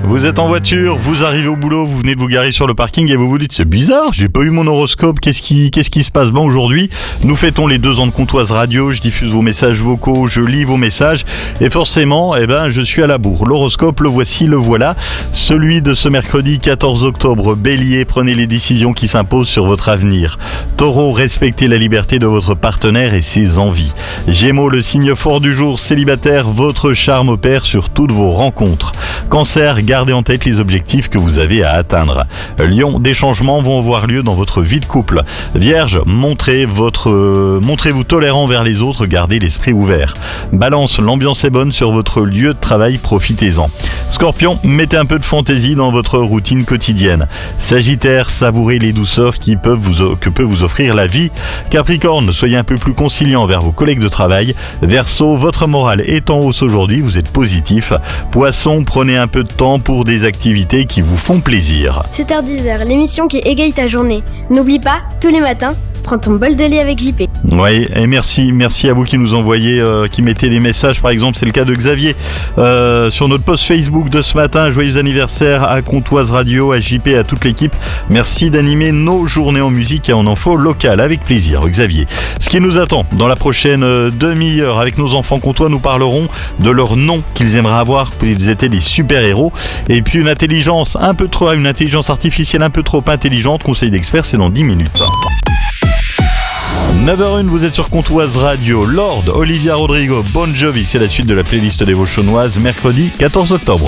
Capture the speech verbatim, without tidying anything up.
Vous êtes en voiture, vous arrivez au boulot, vous venez de vous garer sur le parking et vous vous dites c'est bizarre, j'ai pas eu mon horoscope, qu'est-ce qui, qu'est-ce qui se passe? Ben aujourd'hui, nous fêtons les deux ans de Comptoise Radio, je diffuse vos messages vocaux, je lis vos messages et forcément, eh ben, je suis à la bourre. L'horoscope, le voici, le voilà. Celui de ce mercredi quatorze octobre. Bélier, prenez les décisions qui s'imposent sur votre avenir. Taureau, respectez la liberté de votre partenaire et ses envies. Gémeaux, le signe fort du jour, célibataire, votre charme opère sur toutes vos rencontres. Cancer, gardez en tête les objectifs que vous avez à atteindre. Lion, des changements vont avoir lieu dans votre vie de couple. Vierge, montrez votre, euh, montrez-vous tolérant vers les autres, gardez l'esprit ouvert. Balance, l'ambiance est bonne sur votre lieu de travail, profitez-en. Scorpion, mettez un peu de fantaisie dans votre routine quotidienne. Sagittaire, savourez les douceurs qui peuvent vous, que peut vous offrir la vie. Capricorne, soyez un peu plus conciliant vers vos collègues de travail. Verseau, votre morale est en hausse aujourd'hui, vous êtes positif. Poisson, prenez un peu de temps pour des activités qui vous font plaisir. sept heures dix, l'émission qui égaye ta journée. N'oublie pas, tous les matins, prends ton bol de lait avec J P. Oui, et merci, merci à vous qui nous envoyez, euh, qui mettez des messages. Par exemple, c'est le cas de Xavier euh, sur notre post Facebook de ce matin. Joyeux anniversaire à Comptoise Radio, à J P, à toute l'équipe. Merci d'animer nos journées en musique et en info locale. Avec plaisir, Xavier. Ce qui nous attend dans la prochaine euh, demi-heure avec nos enfants comtois, nous parlerons de leur nom qu'ils aimeraient avoir, qu'ils étaient des super-héros. Et puis une intelligence un peu trop, une intelligence artificielle un peu trop intelligente. Conseil d'experts, c'est dans dix minutes. neuf heures un, vous êtes sur Comptoise Radio. Lord, Olivia Rodrigo, Bon Jovi, c'est la suite de la playlist des Vauchonoises, mercredi quatorze octobre.